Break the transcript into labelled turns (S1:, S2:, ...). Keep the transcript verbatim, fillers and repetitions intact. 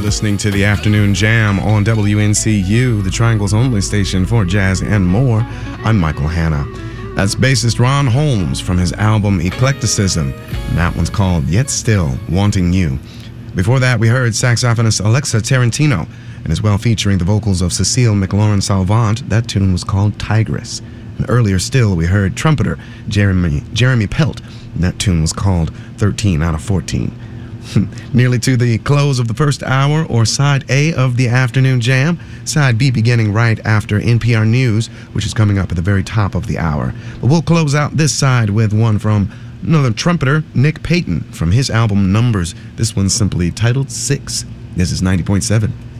S1: listening to the Afternoon Jam on W N C U, the Triangle's only station for jazz and more. I'm Michael Hanna. That's bassist Ron Holmes from his album Eclecticism, and that one's called Yet Still Wanting You. Before that, we heard saxophonist Alexa Tarantino, and as well featuring the vocals of Cecile McLaurin-Salvant. That tune was called Tigress. And earlier still, we heard trumpeter Jeremy, Jeremy Pelt, and that tune was called thirteen out of fourteen. Nearly to the close of the first hour, or side A of the Afternoon Jam. Side B beginning right after N P R News, which is coming up at the very top of the hour. But we'll close out this side with one from another trumpeter, Nick Payton, from his album Numbers. This one's simply titled Six. This is ninety point seven